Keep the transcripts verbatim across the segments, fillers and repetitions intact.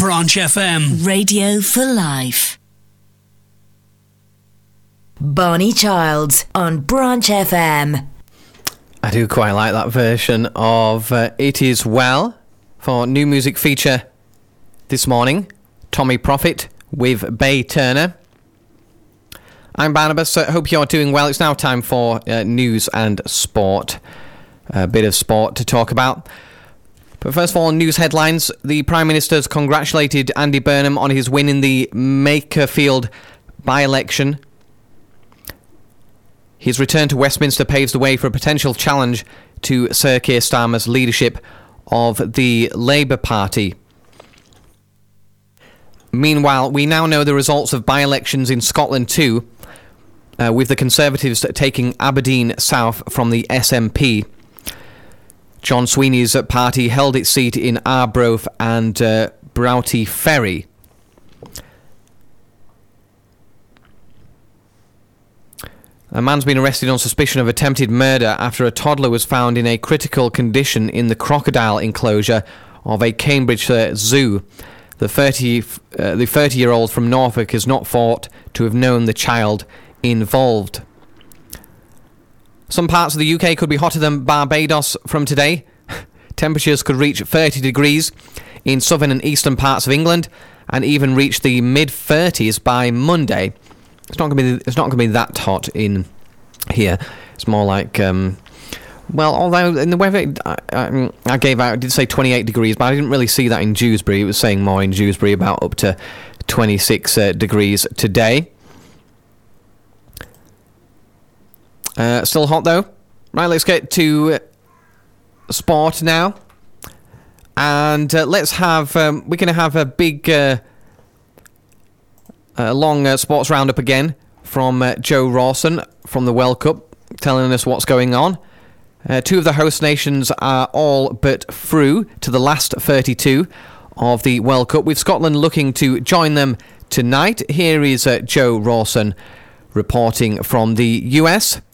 Branch F M. Radio for life. Barney Childs on Branch F M. I do quite like that version of uh, It Is Well for new music feature this morning. Tommy Profit with Bay Turner. I'm Barnabas. I hope you're doing well. It's now time for uh, news and sport. A bit of sport to talk about. But first of all, news headlines. The Prime Minister's congratulated Andy Burnham on his win in the Makerfield by-election. His return to Westminster paves the way for a potential challenge to Sir Keir Starmer's leadership of the Labour Party. Meanwhile, we now know the results of by-elections in Scotland too, uh, with the Conservatives taking Aberdeen South from the S N P. John Sweeney's party held its seat in Arbroath and uh, Broughty Ferry. A man's been arrested on suspicion of attempted murder after a toddler was found in a critical condition in the crocodile enclosure of a Cambridge uh, zoo. The thirty, uh, the thirty-year-old from Norfolk is not thought to have known the child involved. Some parts of the U K could be hotter than Barbados from today. Temperatures could reach thirty degrees in southern and eastern parts of England and even reach the mid-thirties by Monday. It's not going to be. It's not going to be that hot in here. It's more like, um, well, although in the weather I, I, I gave out, I did say twenty-eight degrees, but I didn't really see that in Dewsbury. It was saying more in Dewsbury about up to twenty-six uh, degrees today. Uh, still hot though. Right, let's get to sport now, and uh, let's have. Um, we're going to have a big. Uh, A long uh, sports roundup again from uh, Joe Rawson from the World Cup, telling us what's going on. Uh, two of the host nations are all but through to the last thirty-two of the World Cup, with Scotland looking to join them tonight. Here is uh, Joe Rawson reporting from the U S.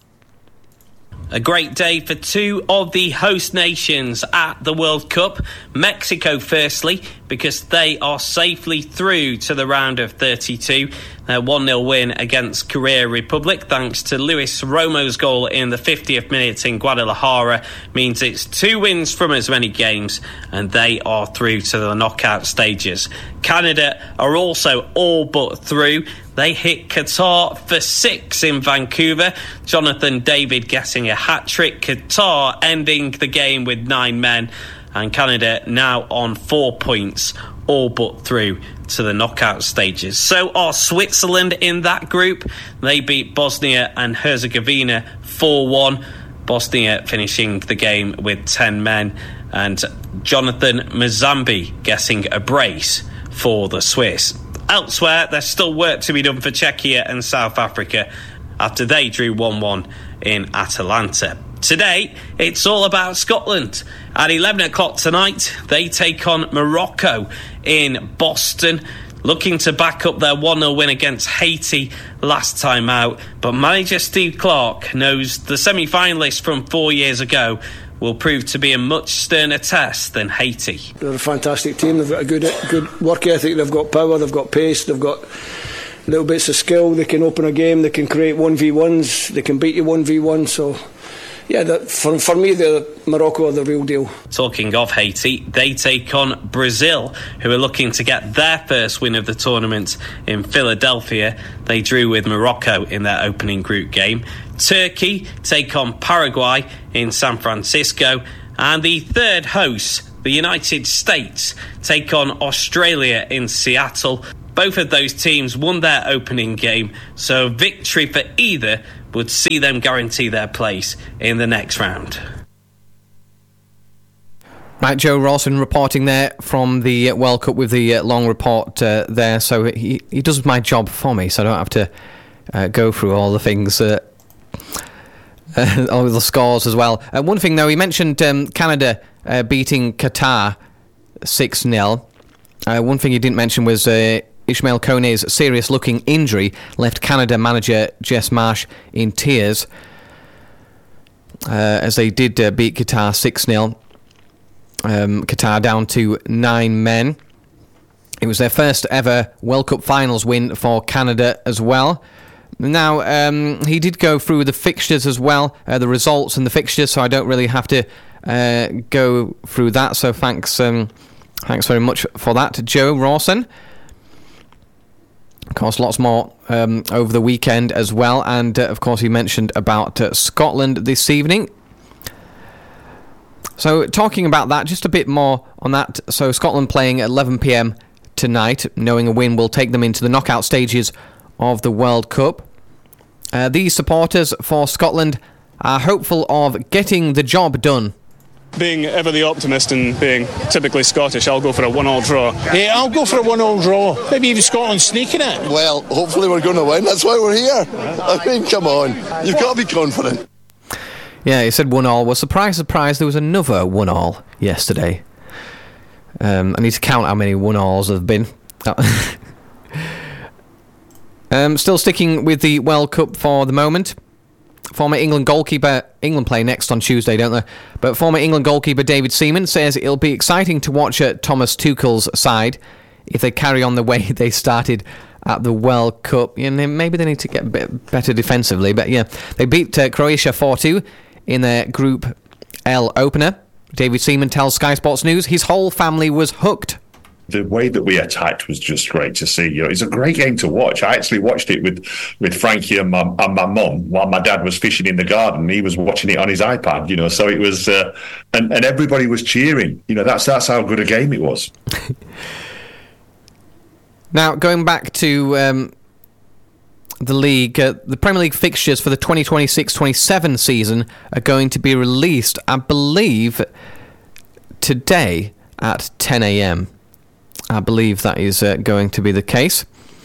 A great day for two of the host nations at the World Cup. Mexico, firstly, because they are safely through to the round of thirty-two. Their one nil win against Korea Republic, thanks to Luis Romo's goal in the fiftieth minute in Guadalajara, means it's two wins from as many games, and they are through to the knockout stages. Canada are also all but through. They hit Qatar for six in Vancouver. Jonathan David getting a hat-trick. Qatar ending the game with nine men. And Canada now on four points, all but through to the knockout stages. So are Switzerland in that group. They beat Bosnia and Herzegovina four one. Bosnia finishing the game with ten men. And Jonathan Mzambi getting a brace for the Swiss. Elsewhere, there's still work to be done for Czechia and South Africa after they drew one one in Atalanta. Today, it's all about Scotland. At eleven o'clock tonight, they take on Morocco in Boston, looking to back up their one nil win against Haiti last time out. But manager Steve Clarke knows the semi-finalists from four years ago will prove to be a much sterner test than Haiti. They're a fantastic team. They've got a good good work ethic. They've got power. They've got pace. They've got little bits of skill. They can open a game. They can create one v ones. They can beat you one v one. So, yeah, that, for, for me, the Morocco are the real deal. Talking of Haiti, they take on Brazil, who are looking to get their first win of the tournament in Philadelphia. They drew with Morocco in their opening group game. Turkey take on Paraguay in San Francisco. And the third hosts, the United States, take on Australia in Seattle. Both of those teams won their opening game, so victory for either would see them guarantee their place in the next round. Right, Joe Rawson reporting there from the World Cup with the uh, long report uh, there. So he, he does my job for me, so I don't have to uh, go through all the things, uh, uh, all the scores as well. Uh, one thing, though, he mentioned um, Canada uh, beating Qatar six nil. Uh, one thing he didn't mention was Uh, Ishmael Kone's serious-looking injury left Canada manager Jess Marsh in tears uh, as they did uh, beat Qatar six nil. Um, Qatar down to nine men. It was their first ever World Cup finals win for Canada as well. Now, um, he did go through the fixtures as well, uh, the results and the fixtures, so I don't really have to uh, go through that. So thanks um, thanks very much for that, Joe Rawson. Of course, lots more um, over the weekend as well. And, uh, of course, he mentioned about uh, Scotland this evening. So, talking about that, just a bit more on that. So, Scotland playing at eleven p.m. tonight, knowing a win will take them into the knockout stages of the World Cup. Uh, these supporters for Scotland are hopeful of getting the job done. Being ever the optimist and being typically Scottish, I'll go for a one-all draw. Yeah, I'll go for a one-all draw. Maybe even Scotland sneaking it. Well, hopefully we're going to win. That's why we're here. I mean, come on. You've got to be confident. Yeah, he said one-all. Well, surprise, surprise, there was another one-all yesterday. Um, I need to count how many one-alls there have been. Um, still sticking with the World Cup for the moment. Former England goalkeeper, England play next on Tuesday, don't they? But former England goalkeeper David Seaman says it'll be exciting to watch uh, Thomas Tuchel's side if they carry on the way they started at the World Cup. You know, maybe they need to get a bit better defensively, but yeah. They beat uh, Croatia four two in their Group L opener. David Seaman tells Sky Sports News his whole family was hooked. The way that we attacked was just great to see. You know, it's a great game to watch. I actually watched it with, with Frankie and my and my mum while my dad was fishing in the garden. He was watching it on his iPad. You know, so it was, uh, and and everybody was cheering. You know, that's that's how good a game it was. Now, going back to um, the league, uh, the Premier League fixtures for the twenty twenty-six twenty-seven season are going to be released, I believe, today at ten a.m. I believe that is uh, going to be the case.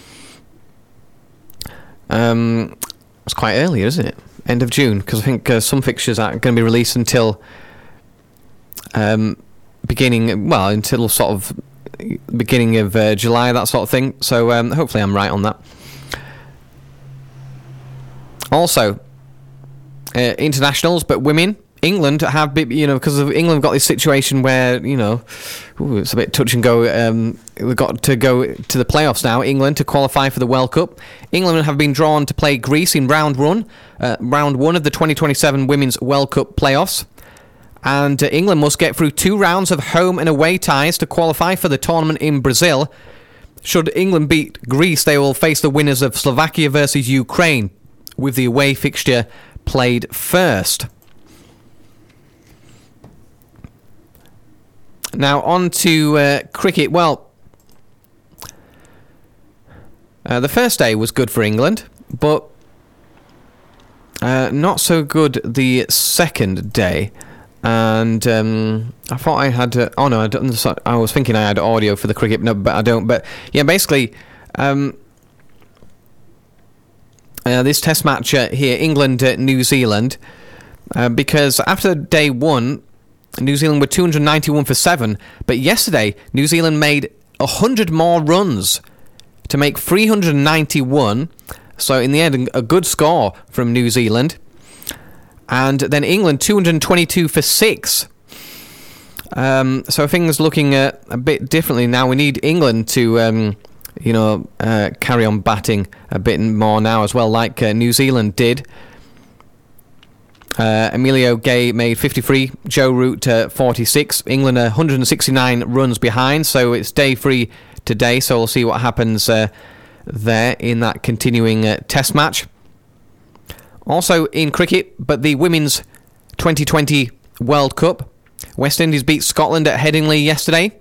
Um, it's quite early, isn't it? End of June, because I think uh, some fixtures aren't going to be released until um, beginning, well, until sort of beginning of uh, July, that sort of thing. So um, hopefully I'm right on that. Also, uh, internationals, but women. England have, you know, because England got this situation where, you know, ooh, it's a bit touch and go. Um, we've got to go to the playoffs now. England to qualify for the World Cup. England have been drawn to play Greece in round one, uh, round one of the twenty twenty-seven Women's World Cup playoffs. And uh, England must get through two rounds of home and away ties to qualify for the tournament in Brazil. Should England beat Greece, they will face the winners of Slovakia versus Ukraine, with the away fixture played first. Now, on to uh, cricket. Well, uh, the first day was good for England, but uh, not so good the second day. And um, I thought I had... Uh, oh, no, I, don't, I was thinking I had audio for the cricket, no, but I don't. But, yeah, basically, um, uh, this test match uh, here, England-New Zealand, uh, because after day one, New Zealand were two hundred ninety-one for seven, but yesterday New Zealand made one hundred more runs to make three hundred ninety-one, so in the end a good score from New Zealand. And then England two hundred twenty-two for six. Um, so things looking uh, a bit differently now. We need England to um, you know uh, carry on batting a bit more now as well, like uh, New Zealand did. Uh, Emilio Gay made fifty-three, Joe Root uh, forty-six. England are one hundred sixty-nine runs behind, so it's day three today, so we'll see what happens uh, there in that continuing uh, test match. Also in cricket, but the Women's twenty twenty World Cup, West Indies beat Scotland at Headingley yesterday.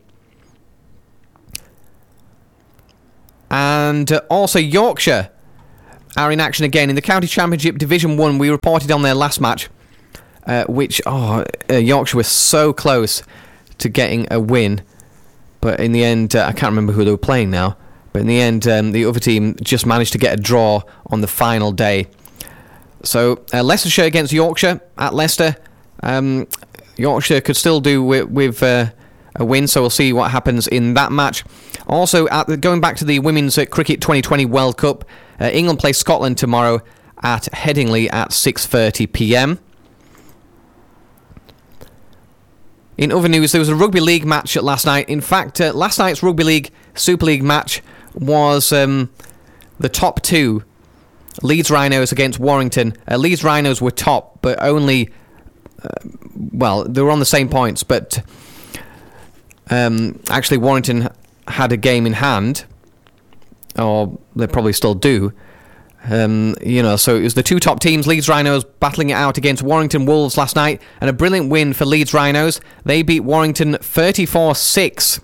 And uh, also Yorkshire are in action again in the County Championship Division one. We reported on their last match, uh, which oh, uh, Yorkshire was so close to getting a win, but in the end, uh, I can't remember who they were playing now. But in the end, um, the other team just managed to get a draw on the final day. So uh, Leicestershire against Yorkshire at Leicester. Um, Yorkshire could still do with, with uh, a win, so we'll see what happens in that match. Also, at the, going back to the Women's uh, Cricket twenty twenty World Cup, uh, England plays Scotland tomorrow at Headingley at six thirty p.m. In other news, there was a rugby league match last night. In fact, uh, last night's rugby league Super League match was um, the top two, Leeds Rhinos against Warrington. Uh, Leeds Rhinos were top, but only, uh, well, they were on the same points, but um, actually Warrington had a game in hand, or they probably still do. Um, you know, so it was the two top teams, Leeds Rhinos, battling it out against Warrington Wolves last night, and a brilliant win for Leeds Rhinos. They beat Warrington thirty-four six.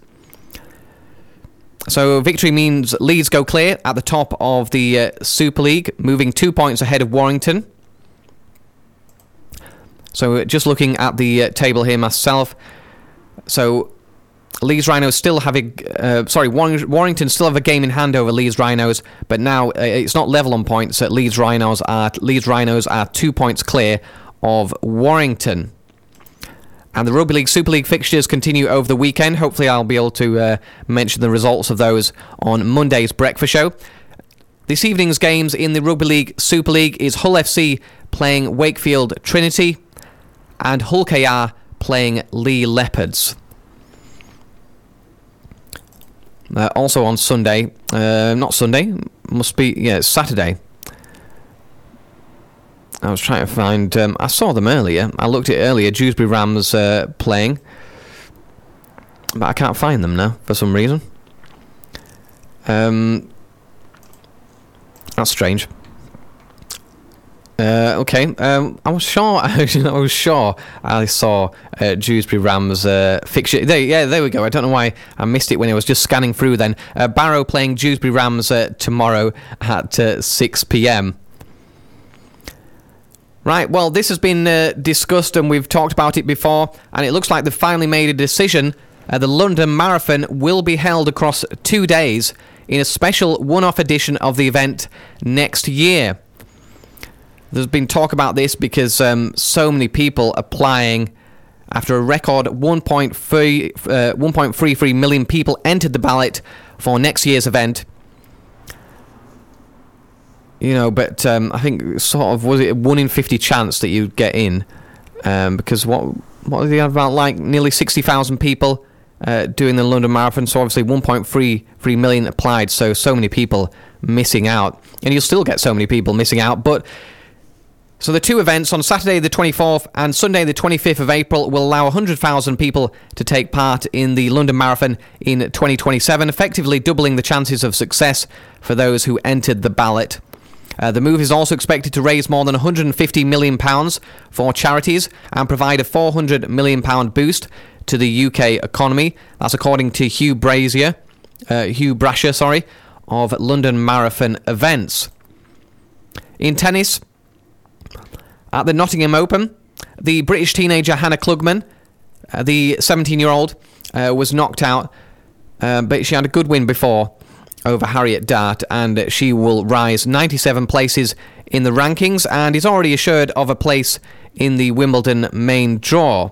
So victory means Leeds go clear at the top of the uh, Super League, moving two points ahead of Warrington. So just looking at the uh, table here myself, so Leeds Rhinos still have a uh, sorry Warring- Warrington still have a game in hand over Leeds Rhinos, but now uh, it's not level on points. Uh, Leeds Rhinos are Leeds Rhinos are two points clear of Warrington. And the Rugby League Super League fixtures continue over the weekend. Hopefully I'll be able to uh, mention the results of those on Monday's breakfast show. This evening's games in the Rugby League Super League is Hull F C playing Wakefield Trinity and Hull K R playing Lee Leopards. Uh, also on Sunday, uh, not Sunday, must be, yeah, it's Saturday. I was trying to find, um, I saw them earlier, I looked at it earlier, Dewsbury Rams uh, playing, but I can't find them now, for some reason. Um, that's strange. Uh, okay, um, I was sure, I was sure I saw uh, Dewsbury Rams uh, fixture. There, yeah, there we go. I don't know why I missed it when I was just scanning through then. Uh, Barrow playing Dewsbury Rams uh, tomorrow at uh, six p.m. Right, well, this has been uh, discussed and we've talked about it before, and it looks like they've finally made a decision. Uh, the London Marathon will be held across two days in a special one-off edition of the event next year. There's been talk about this because um, so many people applying. After a record one point three three million people entered the ballot for next year's event. You know, but um, I think sort of, was it a one in fifty chance that you'd get in? Um, because what what did they have about, like, nearly sixty thousand people uh, doing the London Marathon, so obviously one point three three million applied, so so many people missing out. And you'll still get so many people missing out, but... So the two events on Saturday the twenty-fourth and Sunday the twenty-fifth of April will allow one hundred thousand people to take part in the London Marathon in twenty twenty-seven, effectively doubling the chances of success for those who entered the ballot. Uh, the move is also expected to raise more than one hundred fifty million pounds for charities and provide a four hundred million pounds boost to the U K economy. That's according to Hugh Brazier, uh, Hugh Brasher, sorry, of London Marathon Events. In tennis, at the Nottingham Open, the British teenager Hannah Klugman, uh, the seventeen-year-old, uh, was knocked out, uh, but she had a good win before over Harriet Dart, and she will rise ninety-seven places in the rankings and is already assured of a place in the Wimbledon main draw.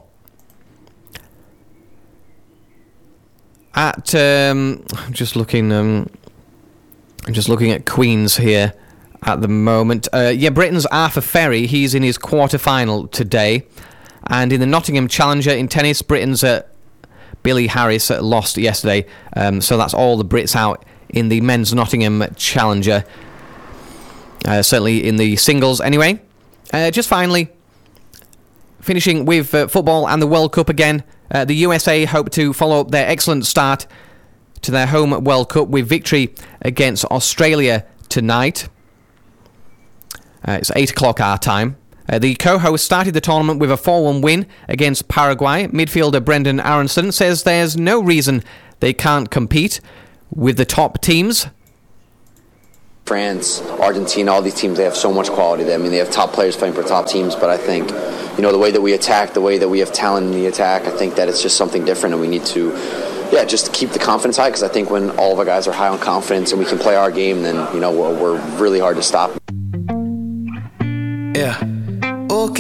At um, I'm just looking, um, I'm just looking at Queen's here at the moment. Uh, yeah, Britain's Arthur Ferry, he's in his quarter-final today. And in the Nottingham Challenger in tennis, Britain's uh, Billy Harris uh, lost yesterday. Um, so that's all the Brits out in the men's Nottingham Challenger. Uh, certainly in the singles anyway. Uh, just finally, finishing with uh, football and the World Cup again. Uh, the U S A hope to follow up their excellent start to their home World Cup with victory against Australia tonight. Uh, it's eight o'clock our time. Uh, the co-host started the tournament with a four one win against Paraguay. Midfielder Brendan Aronson says there's no reason they can't compete with the top teams. France, Argentina, all these teams, they have so much quality. I mean, they have top players playing for top teams, but I think, you know, the way that we attack, the way that we have talent in the attack, I think that it's just something different, and we need to, yeah, just keep the confidence high, because I think when all of our guys are high on confidence and we can play our game, then, you know, we're, we're really hard to stop. Yeah.